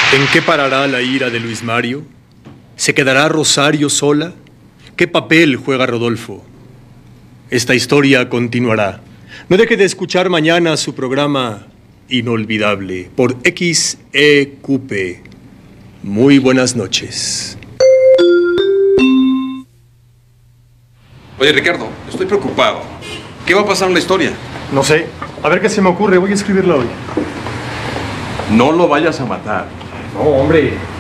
¿En qué parará la ira de Luis Mario? ¿Se quedará Rosario sola? ¿Qué papel juega Rodolfo? Esta historia continuará. No deje de escuchar mañana su programa Inolvidable por XEQP. Muy buenas noches. Oye, Ricardo, estoy preocupado. ¿Qué va a pasar en la historia? No sé. A ver qué se me ocurre. Voy a escribirla hoy. No lo vayas a matar. No, hombre.